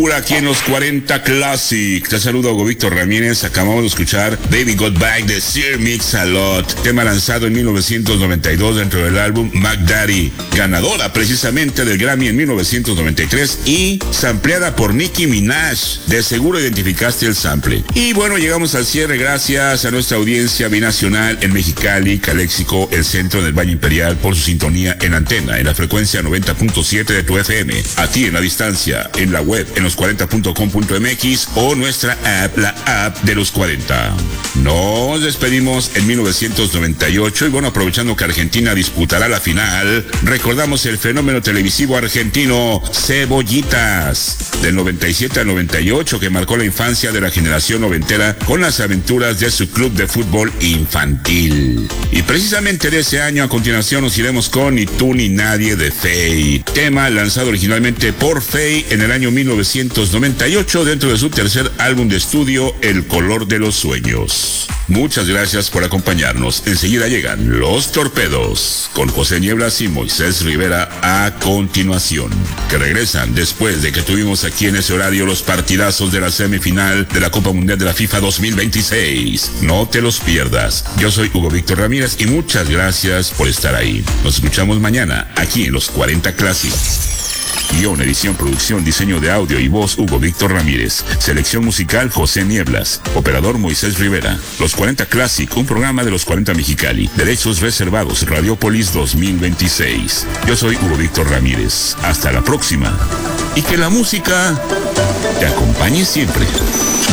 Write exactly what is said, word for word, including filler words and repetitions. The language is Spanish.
Aquí en los cuarenta Classic. Te saludo, Hugo Víctor Ramírez. Acabamos de escuchar Baby Got Back de Sir Mix-a-Lot, tema lanzado en mil novecientos noventa y dos dentro del álbum Mac Daddy, ganadora precisamente del Grammy en mil novecientos noventa y tres y sampleada por Nicki Minaj. De seguro identificaste el sample. Y bueno, llegamos al cierre gracias a nuestra audiencia binacional en Mexicali, Caléxico, el centro del Valle Imperial, por su sintonía en antena, en la frecuencia noventa punto siete de tu F M. A ti en la distancia, en la web, en los cuarenta punto com punto m x o nuestra app, la app de los cuarenta. Nos despedimos en mil novecientos noventa y ocho y bueno, aprovechando que Argentina disputará la final, recordamos el fenómeno televisivo argentino Cebollitas, del noventa y siete al noventa y ocho, que marcó la infancia de la generación noventera con las aventuras de su club de fútbol infantil. Y precisamente de ese año, a continuación, nos iremos con Ni tú ni nadie de Feid, tema lanzado originalmente por Feid en el año mil novecientos noventa y ocho dentro de su tercer álbum de estudio, El color de los sueños. Muchas gracias por acompañarnos. Enseguida llegan Los Torpedos con José Nieblas y Moisés Rivera a continuación, que regresan después de que tuvimos aquí en ese horario los partidazos de la semifinal de la Copa Mundial de la FIFA dos mil veintiséis. No te los pierdas. Yo soy Hugo Víctor Ramírez y muchas gracias por estar ahí. Nos escuchamos mañana aquí en los cuarenta Classic. Guión, edición, producción, diseño de audio y voz, Hugo Víctor Ramírez. Selección musical, José Nieblas. Operador, Moisés Rivera. Los cuarenta Classic, un programa de los cuarenta Mexicali. Derechos reservados, Radiopolis dos mil veintiséis. Yo soy Hugo Víctor Ramírez. Hasta la próxima. Y que la música te acompañe siempre.